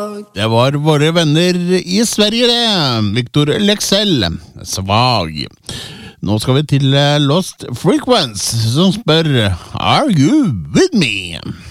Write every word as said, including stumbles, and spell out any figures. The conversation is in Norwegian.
Det var våre venner i Sverige, det. Victor Lexell, Svag. Nå skal vi til Lost Frequency, som spør Are you with me?